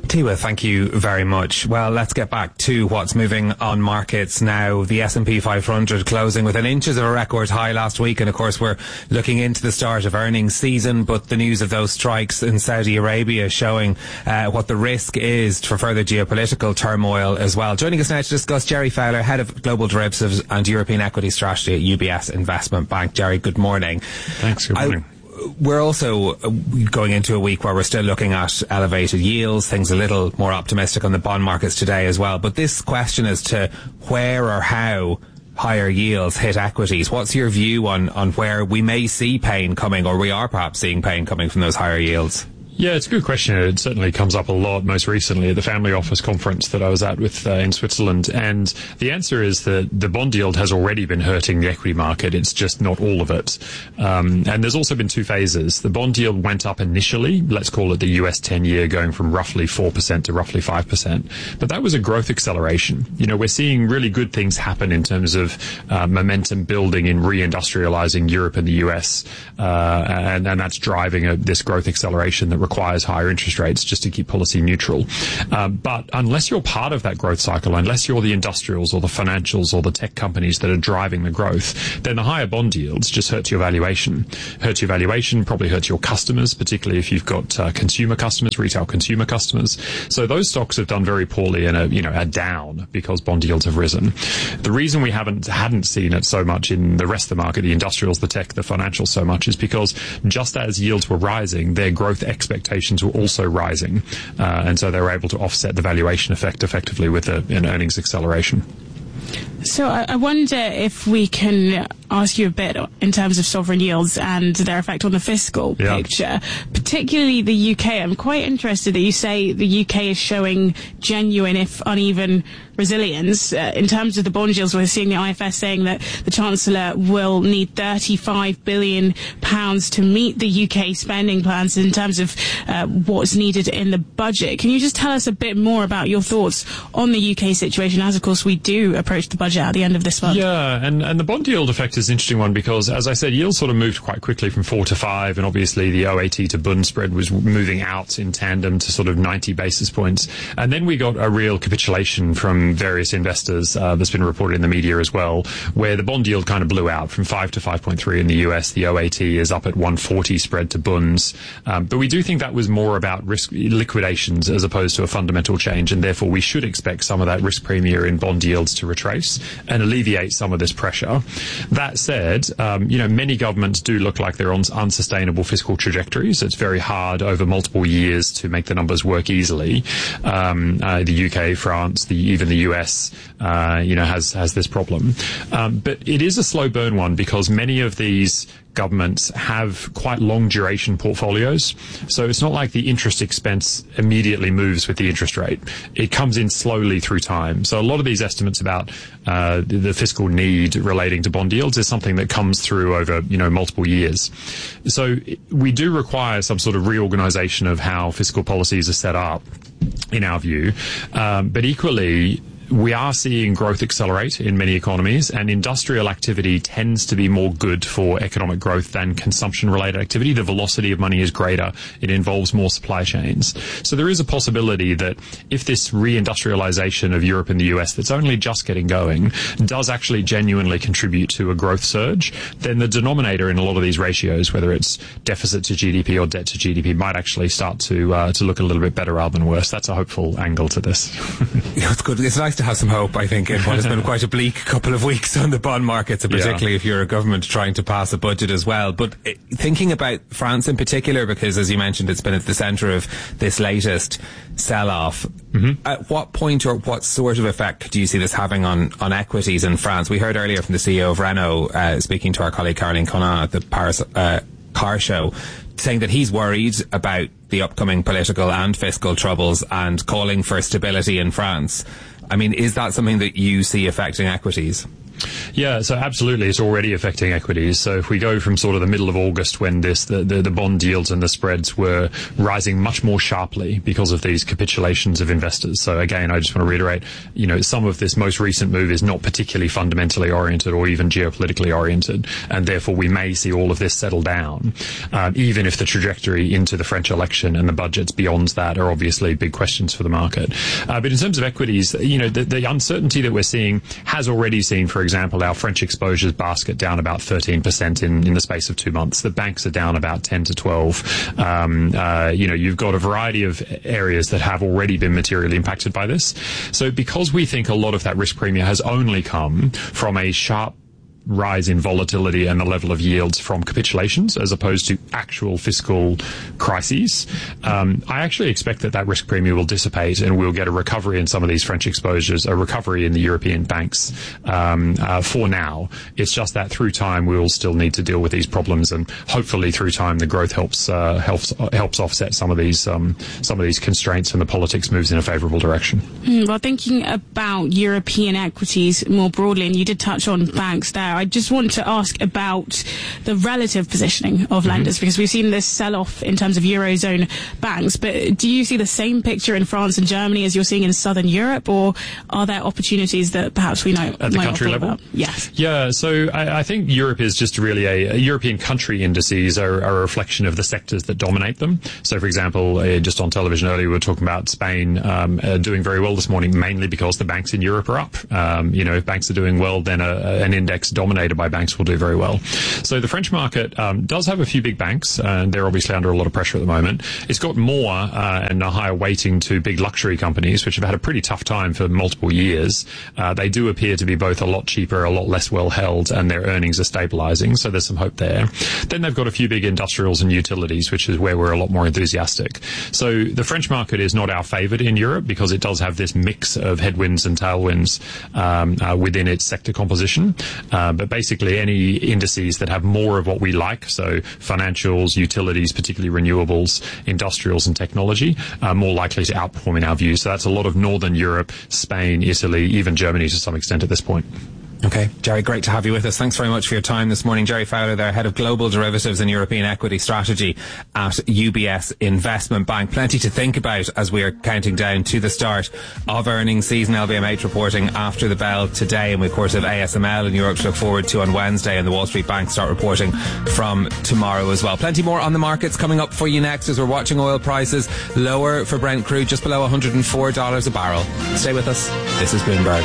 Speaker 3: Tiwa, thank you very much. Well, let's get back to what's moving on markets now. The S and P five hundred closing within inches of a record high last week, and of course we're looking into the start of earnings season, but the news of those strikes in Saudi Arabia showing uh, what the risk is for further geopolitical turmoil as well. Joining us now to discuss, Jerry Fowler, Head of Global Derivatives and European Equity Strategy at U B S Investment Bank. Jerry, good morning.
Speaker 11: Thanks, good morning.
Speaker 3: I, We're also going into a week where we're still looking at elevated yields, things a little more optimistic on the bond markets today as well. But this question as to where or how higher yields hit equities, what's your view on, on where we may see pain coming, or we are perhaps seeing pain coming from those higher yields?
Speaker 11: Yeah, it's a good question. It certainly comes up a lot most recently at the Family Office conference that I was at with uh, in Switzerland. And the answer is that the bond yield has already been hurting the equity market. It's just not all of it. Um, and there's also been two phases. The bond yield went up initially, let's call it the U S ten-year, going from roughly four percent to roughly five percent. But that was a growth acceleration. You know, we're seeing really good things happen in terms of uh, momentum building in reindustrializing Europe and the U S. Uh, and, and that's driving a, this growth acceleration that requires higher interest rates just to keep policy neutral. Um, but unless you're part of that growth cycle, unless you're the industrials or the financials or the tech companies that are driving the growth, then the higher bond yields just hurt your valuation. Hurt your valuation, probably hurt your customers, particularly if you've got uh, consumer customers, retail consumer customers. So those stocks have done very poorly and are, you know, are down because bond yields have risen. The reason we haven't hadn't seen it so much in the rest of the market, the industrials, the tech, the financials so much, is because just as yields were rising, their growth expectations Expectations were also rising, uh, and so they were able to offset the valuation effect effectively with a, an earnings acceleration.
Speaker 1: So I, I wonder if we can ask you a bit in terms of sovereign yields and their effect on the fiscal
Speaker 11: yeah.
Speaker 1: picture, particularly the U K. I'm quite interested that you say the U K is showing genuine, if uneven, resilience. Uh, in terms of the bond yields, we're seeing the I F S saying that the Chancellor will need thirty-five billion pounds to meet the U K spending plans in terms of uh, what's needed in the budget. Can you just tell us a bit more about your thoughts on the U K situation, as of course we do approach the budget at the end of this month?
Speaker 11: Yeah, and, and the bond yield effect is an interesting one because, as I said, yields sort of moved quite quickly from four to five, and obviously the O A T to Bund spread was moving out in tandem to sort of ninety basis points. And then we got a real capitulation from various investors uh, that's been reported in the media as well, where the bond yield kind of blew out from five to five point three in the U S. The O A T is up at one forty spread to Bunds. Um, but we do think that was more about risk liquidations as opposed to a fundamental change, and therefore we should expect some of that risk premium in bond yields to retrace and alleviate some of this pressure. That said, um, you know, many governments do look like they're on unsustainable fiscal trajectories. It's very hard over multiple years to make the numbers work easily. Um, uh, the U K, France, the, even the U S, uh, you know, has, has this problem. Um, but it is a slow burn one because many of these governments have quite long duration portfolios. So it's not like the interest expense immediately moves with the interest rate. It comes in slowly through time. So a lot of these estimates about uh, the, the fiscal need relating to bond yields is something that comes through over, you know, multiple years. So we do require some sort of reorganization of how fiscal policies are set up, in our view. Um, but equally, we are seeing growth accelerate in many economies, and industrial activity tends to be more good for economic growth than consumption-related activity. The velocity of money is greater. It involves more supply chains. So there is a possibility that if this reindustrialization of Europe and the U S that's only just getting going does actually genuinely contribute to a growth surge, then the denominator in a lot of these ratios, whether it's deficit to G D P or debt to G D P, might actually start to uh, to look a little bit better rather than worse. That's a hopeful angle to this.
Speaker 3: Yeah, it's good. It's nice to have some hope, I think, in what has been quite a bleak couple of weeks on the bond markets, particularly yeah. if you're a government trying to pass a budget as well. But uh, thinking about France in particular, because as you mentioned, it's been at the centre of this latest sell-off. Mm-hmm. At what point or what sort of effect do you see this having on, on equities in France? We heard earlier from the C E O of Renault, uh, speaking to our colleague Caroline Conan at the Paris uh, car show, saying that he's worried about the upcoming political and fiscal troubles and calling for stability in France. I mean, is that something that you see affecting equities?
Speaker 11: Yeah, so absolutely, it's already affecting equities. So if we go from sort of the middle of August when this the, the, the bond yields and the spreads were rising much more sharply because of these capitulations of investors. So again, I just want to reiterate, you know, some of this most recent move is not particularly fundamentally oriented or even geopolitically oriented, and therefore we may see all of this settle down, um, even if the trajectory into the French election and the budgets beyond that are obviously big questions for the market. Uh, but in terms of equities, you know, the, the uncertainty that we're seeing has already seen, for example, our French exposures basket down about thirteen percent in, in the space of two months. The banks are down about ten to twelve. Um, uh, you know, you've got a variety of areas that have already been materially impacted by this. So because we think a lot of that risk premium has only come from a sharp rise in volatility and the level of yields from capitulations as opposed to actual fiscal crises, um, I actually expect that that risk premium will dissipate and we'll get a recovery in some of these French exposures, a recovery in the European banks um, uh, for now. It's just that through time we will still need to deal with these problems, and hopefully through time the growth helps uh, helps helps offset some of these um, some of these constraints and the politics moves in a favourable direction.
Speaker 1: Mm, well, thinking about European equities more broadly, and you did touch on banks there, I just want to ask about the relative positioning of lenders, mm-hmm. because we've seen this sell-off in terms of Eurozone banks, but do you see the same picture in France and Germany as you're seeing in Southern Europe, or are there opportunities that perhaps we know
Speaker 11: at the country level?
Speaker 1: About? Yes.
Speaker 11: Yeah, so I, I think Europe is just really a, a European country indices are, are a reflection of the sectors that dominate them. So, for example, uh, just on television earlier, we were talking about Spain um, uh, doing very well this morning, mainly because the banks in Europe are up. Um, you know, if banks are doing well, then a, a, an index dominated by banks will do very well. So the French market um, does have a few big banks, and they're obviously under a lot of pressure at the moment. It's got more uh, and a higher weighting to big luxury companies, which have had a pretty tough time for multiple years. Uh, they do appear to be both a lot cheaper, a lot less well held, and their earnings are stabilizing, so there's some hope there. Then they've got a few big industrials and utilities, which is where we're a lot more enthusiastic. So the French market is not our favourite in Europe because it does have this mix of headwinds and tailwinds um, uh, within its sector composition. Uh, but basically any indices that have more of what we like, so financials, utilities, particularly renewables, industrials and technology, are more likely to outperform in our view. So that's a lot of Northern Europe, Spain, Italy, even Germany to some extent at this point.
Speaker 3: Okay, Jerry, great to have you with us. Thanks very much for your time this morning. Jerry Fowler there, Head of Global Derivatives and European Equity Strategy at U B S Investment Bank. Plenty to think about as we are counting down to the start of earnings season. L V M H reporting after the bell today, and we of course have A S M L in Europe to look forward to on Wednesday, and the Wall Street Bank start reporting from tomorrow as well. Plenty more on the markets coming up for you next as we're watching oil prices lower for Brent crude, just below one hundred four dollars a barrel. Stay with us. This is Bloomberg.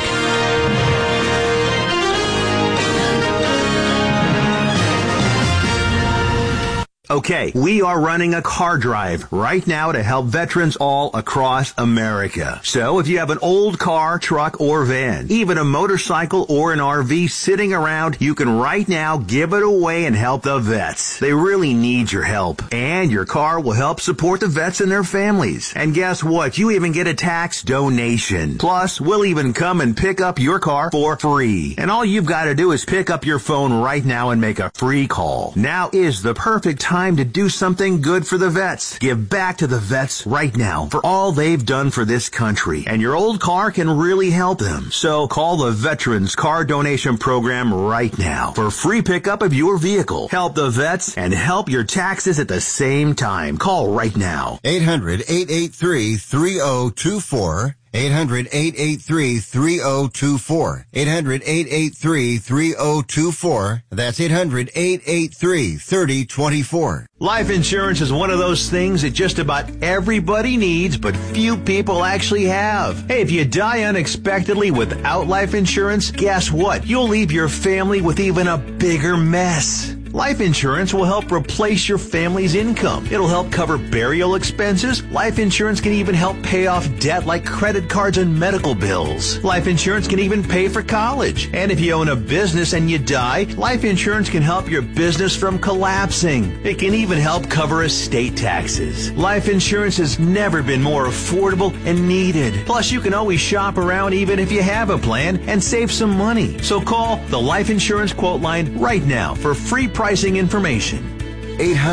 Speaker 12: Okay, we are running a car drive right now to help veterans all across America. So if you have an old car, truck, or van, even a motorcycle or an R V sitting around, you can right now give it away and help the vets. They really need your help. And your car will help support the vets and their families. And guess what? You even get a tax donation. Plus, we'll even come and pick up your car for free. And all you've got to do is pick up your phone right now and make a free call. Now is the perfect time Time to do something good for the vets. Give back to the vets right now for all they've done for this country. And your old car can really help them. So call the Veterans Car Donation Program right now for free pickup of your vehicle. Help the vets and help your taxes at the same time. Call right now.
Speaker 10: eight hundred, eight eight three, three oh two four. eight hundred, eight eight three, three oh two four. eight hundred, eight eight three, three oh two four. That's eight hundred, eight eight three, three oh two four.
Speaker 28: Life insurance is one of those things that just about everybody needs, but few people actually have. Hey, if you die unexpectedly without life insurance, guess what? You'll leave your family with even a bigger mess. Life insurance will help replace your family's income. It'll help cover burial expenses. Life insurance can even help pay off debt like credit cards and medical bills. Life insurance can even pay for college. And if you own a business and you die, life insurance can help your business from collapsing. It can even help cover estate taxes. Life insurance has never been more affordable and needed. Plus, you can always shop around even if you have a plan and save some money. So call the Life Insurance Quote Line right now for free pricing information.
Speaker 10: eight hundred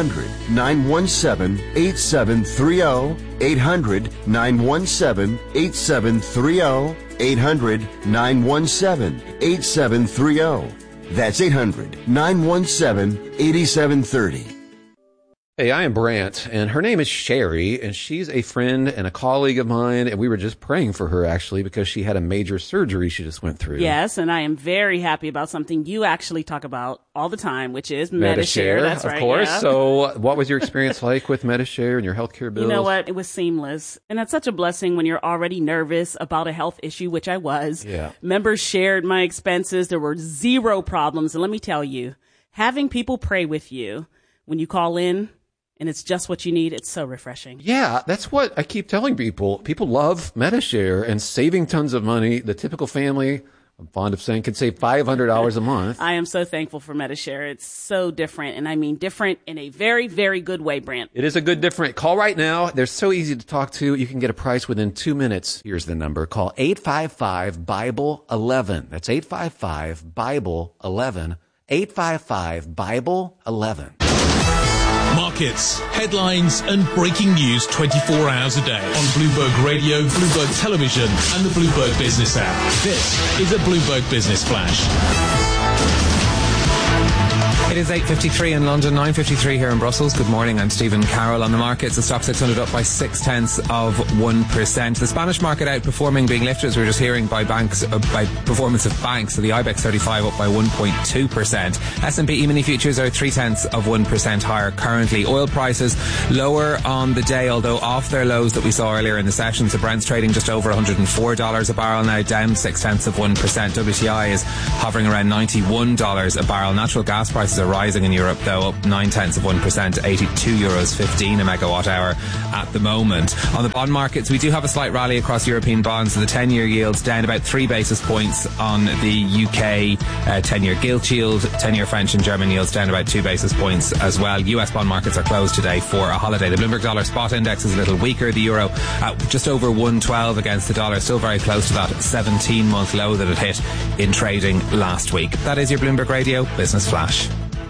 Speaker 10: nine one seven, eight seven three zero, eight hundred, nine one seven, eight seven three zero, eight hundred, nine one seven, eight seven three zero. That's eight hundred, nine one seven, eight seven three zero.
Speaker 13: Hey, I am Brant, and her name is Sherry, and she's a friend and a colleague of mine, and we were just praying for her, actually, because she had a major surgery she just went through.
Speaker 14: Yes, and I am very happy about something you actually talk about all the time, which is
Speaker 13: Metashare.
Speaker 14: Metashare. That's right.
Speaker 13: Of course.
Speaker 14: Yeah.
Speaker 13: So what was your experience like with Metashare and your healthcare bills?
Speaker 14: You know what? It was seamless. And that's such a blessing when you're already nervous about a health issue, which I was.
Speaker 13: Yeah.
Speaker 14: Members shared my expenses. There were zero problems. And let me tell you, having people pray with you when you call in, and it's just what you need. It's so refreshing.
Speaker 13: Yeah, that's what I keep telling people. People love Metashare and saving tons of money. The typical family, I'm fond of saying, can save five hundred dollars a month.
Speaker 14: I am so thankful for Metashare. It's so different. And I mean different in a very, very good way, Brant.
Speaker 13: It is a good different. Call right now. They're so easy to talk to. You can get a price within two minutes. Here's the number. Call eight five five, Bible eleven. That's eight five five, Bible eleven. eight five five, Bible eleven.
Speaker 9: Markets, headlines, and breaking news twenty-four hours a day on Bloomberg Radio, Bloomberg Television, and the Bloomberg Business app. This is a Bloomberg Business Flash.
Speaker 3: It is eight fifty-three in London, nine fifty-three here in Brussels. Good morning, I'm Stephen Carroll. On the markets, the stock six hundred up by six tenths of one percent. The Spanish market outperforming, being lifted, as we were just hearing, by banks, uh, by performance of banks. So the IBEX thirty-five up by one point two percent. S and P E-mini futures are three tenths of one percent higher currently. Oil prices lower on the day, although off their lows that we saw earlier in the session. So Brent's trading just over one hundred four dollars a barrel now, down six tenths of one percent. W T I is hovering around ninety-one dollars a barrel. Natural gas prices are rising in Europe, though, up nine tenths of one percent to eighty-two euros fifteen a megawatt hour at the moment. On the bond markets, we do have a slight rally across European bonds. So the ten-year yields down about three basis points on the U K uh, ten-year gilt yield. ten-year French and German yields down about two basis points as well. U S bond markets are closed today for a holiday. The Bloomberg Dollar Spot Index is a little weaker. The euro at just over one twelve against the dollar, still very close to that seventeen-month low that it hit in trading last week. That is your Bloomberg Radio Business Flash.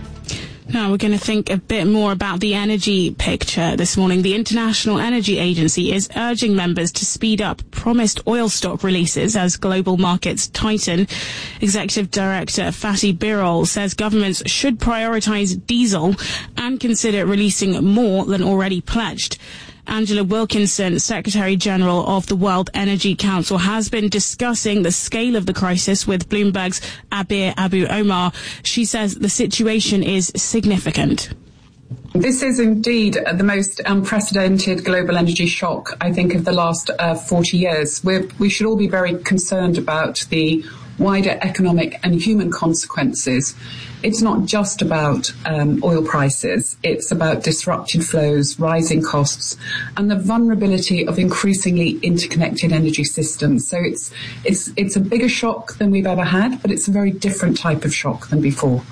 Speaker 1: Now we're going to think a bit more about the energy picture this morning. The International Energy Agency is urging members to speed up promised oil stock releases as global markets tighten. Executive Director Fatih Birol says governments should prioritise diesel and consider releasing more than already pledged. Angela Wilkinson, Secretary General of the World Energy Council, has been discussing the scale of the crisis with Bloomberg's Abir Abu Omar. She says the situation is significant.
Speaker 15: This is indeed the most unprecedented global energy shock, I think, of the last uh, forty years. We're, we should all be very concerned about the wider economic and human consequences. It's not just about um, oil prices. It's about disrupted flows, rising costs, and the vulnerability of increasingly interconnected energy systems. So it's it's it's a bigger shock than we've ever had, but it's a very different type of shock than before.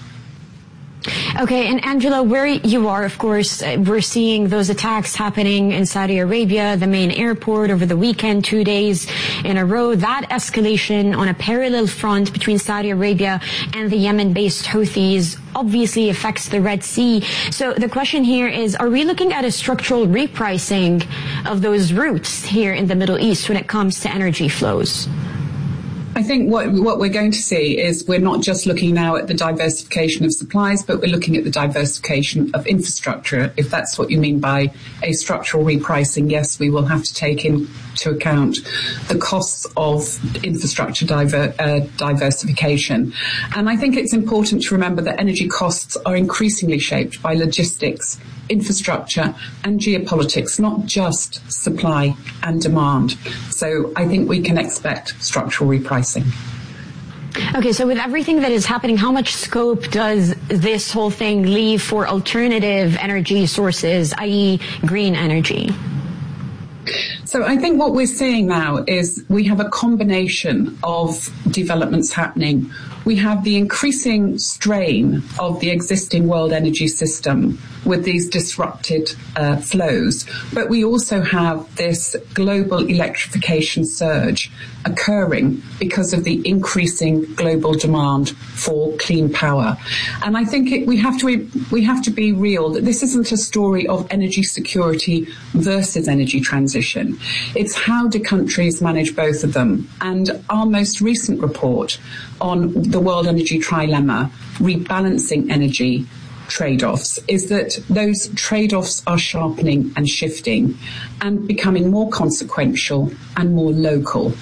Speaker 16: Okay, and Angela, where you are, of course, we're seeing those attacks happening in Saudi Arabia, the main airport over the weekend, two days in a row. That escalation on a parallel front between Saudi Arabia and the Yemen-based Houthis obviously affects the Red Sea. So the question here is, are we looking at a structural repricing of those routes here in the Middle East when it comes to energy flows?
Speaker 15: I think what what we're going to see is we're not just looking now at the diversification of supplies, but we're looking at the diversification of infrastructure. If that's what you mean by a structural repricing, yes, we will have to take into account the costs of infrastructure diver, uh, diversification. And I think it's important to remember that energy costs are increasingly shaped by logistics, infrastructure and geopolitics, not just supply and demand. So I think we can expect structural repricing.
Speaker 16: Okay, so with everything that is happening, how much scope does this whole thing leave for alternative energy sources, that is green energy?
Speaker 15: So I think what we're seeing now is we have a combination of developments happening. We have the increasing strain of the existing world energy system with these disrupted uh, flows, but we also have this global electrification surge occurring because of the increasing global demand for clean power. And I think it, we have to we have to be real that this isn't a story of energy security versus energy transition. It's how do countries manage both of them. And our most recent report on the World Energy Trilemma, rebalancing energy trade-offs, is that those trade-offs are sharpening and shifting and becoming more consequential and more local.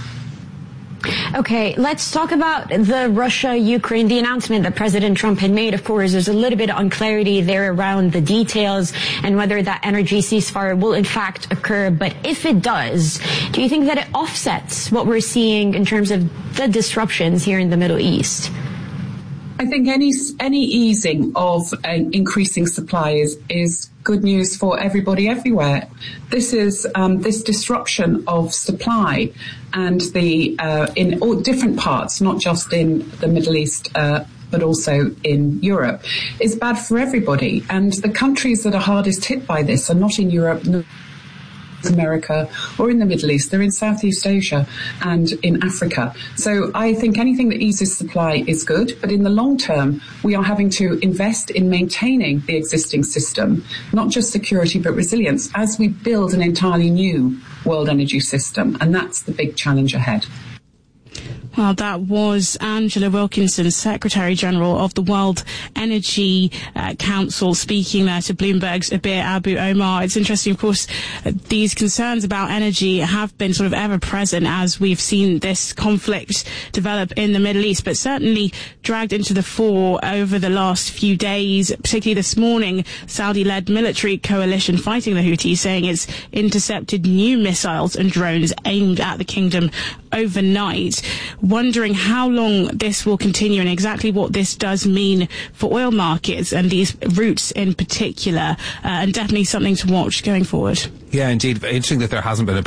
Speaker 16: Okay, let's talk about the Russia-Ukraine, the announcement that President Trump had made. Of course, there's a little bit of unclarity there around the details and whether that energy ceasefire will in fact occur. But if it does, do you think that it offsets what we're seeing in terms of the disruptions here in the Middle East?
Speaker 15: I think any any easing of an increasing supply is, is good news for everybody everywhere. This is um, this disruption of supply and the uh, in all different parts, not just in the Middle East, uh, but also in Europe, is bad for everybody. And the countries that are hardest hit by this are not in Europe, North America, or in the Middle East. They're in Southeast Asia and in Africa. So I think anything that eases supply is good, but in the long term, we are having to invest in maintaining the existing system, not just security, but resilience, as we build an entirely new world energy system. And that's the big challenge ahead.
Speaker 1: Well, that was Angela Wilkinson, Secretary General of the World Energy uh, Council, speaking there to Bloomberg's Abir Abu Omar. It's interesting, of course, uh, these concerns about energy have been sort of ever present as we've seen this conflict develop in the Middle East, but certainly dragged into the fore over the last few days, particularly this morning. Saudi-led military coalition fighting the Houthis saying it's intercepted new missiles and drones aimed at the kingdom overnight. Wondering how long this will continue and exactly what this does mean for oil markets and these routes in particular, uh, and definitely something to watch going forward.
Speaker 3: Yeah, indeed. Interesting that there hasn't been a